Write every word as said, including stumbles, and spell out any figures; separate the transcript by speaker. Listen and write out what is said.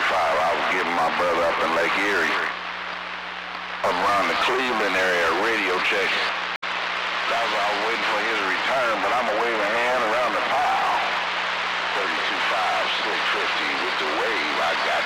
Speaker 1: ninety-five. I was giving my brother up in Lake Erie, around the Cleveland area, radio checks.